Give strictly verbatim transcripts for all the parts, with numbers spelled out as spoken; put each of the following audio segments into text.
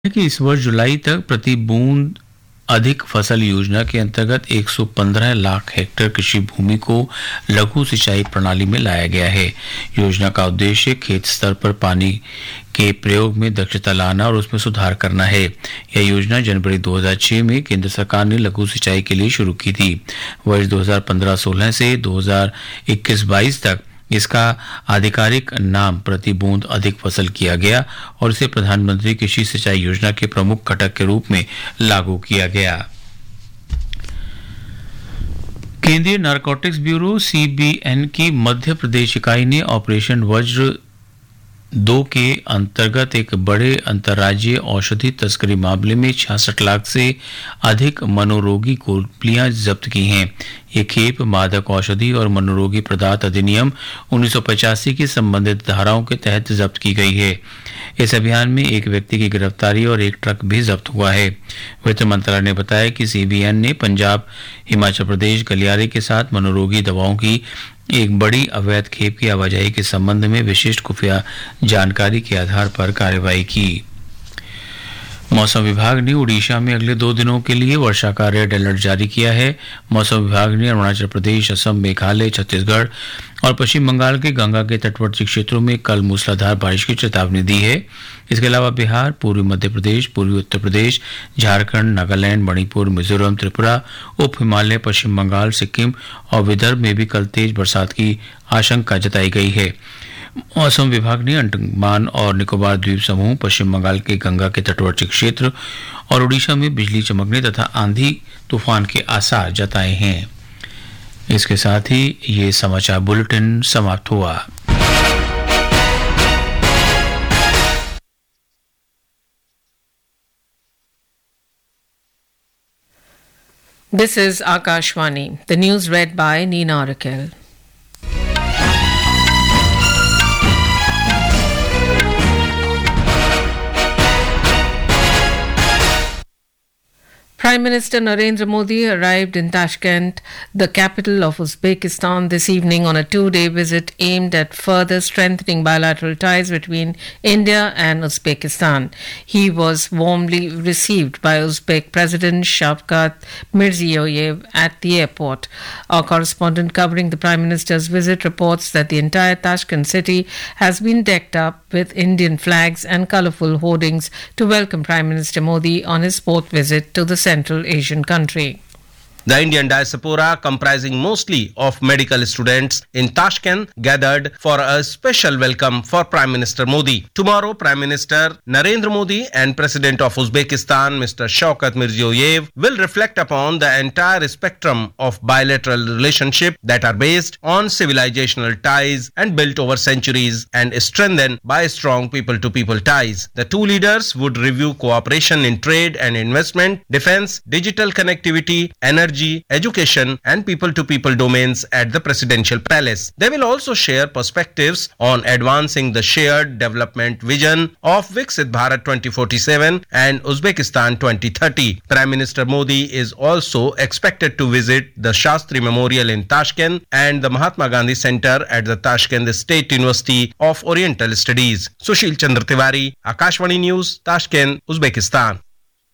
कि इस वर्ष जुलाई तक प्रति बूंद अधिक फसल योजना के अंतर्गत एक सौ पंद्रह लाख हेक्टेयर कृषि भूमि को लघु सिंचाई प्रणाली में लाया गया है। योजना का उद्देश्य खेत स्तर पर पानी के प्रयोग में दक्षता लाना और उसमें सुधार करना है। यह योजना जनवरी दो हज़ार छह में केंद्र सरकार ने लघु सिंचाई के लिए शुरू की थी। वर्ष दो हज़ार पंद्रह सोलह से दो हज़ार इक्कीस बाईस तक इसका आधिकारिक नाम प्रति बूंद अधिक फसल किया गया और इसे प्रधानमंत्री कृषि सिंचाई योजना के प्रमुख घटक के रूप में लागू किया गया। केंद्रीय नारकोटिक्स ब्यूरो सीबीएन की मध्य प्रदेश इकाई ने ऑपरेशन वज्र दो के अंतर्गत एक बड़े अंतर्राज्यीय औषधि तस्करी मामले में छियासठ लाख से अधिक मनोरोगी गोलियां जब्त की हैं। ये खेप मादक औषधि और मनोरोगी पदार्थ अधिनियम उन्नीस सौ पचासी की संबंधित धाराओं के तहत जब्त की गई है। इस अभियान में एक व्यक्ति की गिरफ्तारी और एक ट्रक भी जब्त हुआ है। वित्त मंत्रालय ने बताया कि सीबीएन ने पंजाब, हिमाचल प्रदेश, गलियारे के साथ मनोरोगी दवाओं की एक बड़ी अवैध खेप की आवाजाही के संबंध में विशिष्ट खुफिया जानकारी के आधार पर कार्रवाई की। मौसम विभाग ने उड़ीसा में अगले दो दिनों के लिए वर्षा का रेड अलर्ट जारी किया है। मौसम विभाग ने अरुणाचल प्रदेश, असम, मेघालय, छत्तीसगढ़ और पश्चिम बंगाल के गंगा के तटवर्ती क्षेत्रों में कल मूसलाधार बारिश की चेतावनी दी है। इसके अलावा बिहार, पूर्वी मध्य प्रदेश, पूर्वी उत्तर प्रदेश, झारखंड, नागालैंड, मणिपुर, मिजोरम, त्रिपुरा, उप हिमालय, पश्चिम बंगाल, सिक्किम और विदर्भ में भी कल तेज बरसात की आशंका जताई गई है। मौसम विभाग ने अंडमान और निकोबार द्वीप समूह, पश्चिम बंगाल के गंगा के तटवर्ती क्षेत्र और उड़ीसा में बिजली चमकने तथा आंधी तूफान के आसार जताए हैं। इसके साथ ही ये समाचार बुलेटिन समाप्त हुआ। This is Akashvani. The news read by Neena Rakel. Prime Minister Narendra Modi arrived in Tashkent, the capital of Uzbekistan, this evening on a two-day visit aimed at further strengthening bilateral ties between India and Uzbekistan. He was warmly received by Uzbek President Shavkat Mirziyoyev at the airport. Our correspondent covering the Prime Minister's visit reports that the entire Tashkent city has been decked up with Indian flags and colourful hoardings to welcome Prime Minister Modi on his fourth visit to the Central Asian country. The Indian diaspora, comprising mostly of medical students in Tashkent, gathered for a special welcome for Prime Minister Modi. Tomorrow, Prime Minister Narendra Modi and President of Uzbekistan, Mister Shavkat Mirziyoyev, will reflect upon the entire spectrum of bilateral relationship that are based on civilizational ties and built over centuries and strengthened by strong people-to-people ties. The two leaders would review cooperation in trade and investment, defense, digital connectivity, energy, education and people-to-people domains at the Presidential Palace. They will also share perspectives on advancing the shared development vision of Viksit Bharat twenty forty-seven and Uzbekistan twenty thirty. Prime Minister Modi is also expected to visit the Shastri Memorial in Tashkent and the Mahatma Gandhi Center at the Tashkent State University of Oriental Studies. Sushil Chandra Tiwari, Akashvani News, Tashkent, Uzbekistan.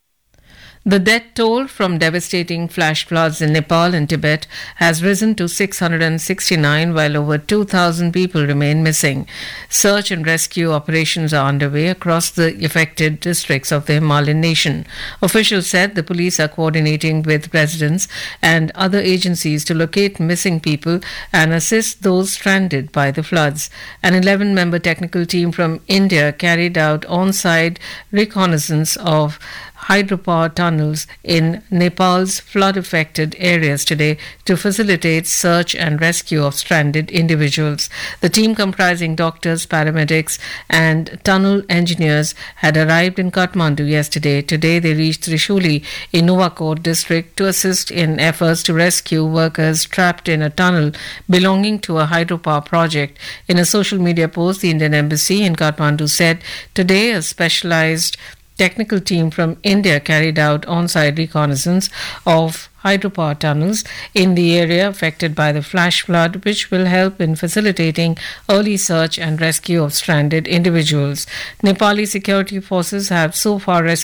The death toll from devastating flash floods in Nepal and Tibet has risen to six hundred sixty-nine, while over two thousand people remain missing. Search and rescue operations are underway across the affected districts of the Himalayan nation. Officials said the police are coordinating with residents and other agencies to locate missing people and assist those stranded by the floods. An eleven-member technical team from India carried out on-site reconnaissance of hydropower tunnels in Nepal's flood-affected areas today to facilitate search and rescue of stranded individuals. The team, comprising doctors, paramedics and tunnel engineers, had arrived in Kathmandu yesterday. Today they reached Trishuli in Nuwakot district to assist in efforts to rescue workers trapped in a tunnel belonging to a hydropower project. In a social media post, the Indian Embassy in Kathmandu said today a specialized technical team from India carried out on-site reconnaissance of hydropower tunnels in the area affected by the flash flood, which will help in facilitating early search and rescue of stranded individuals. Nepali security forces have so far rescued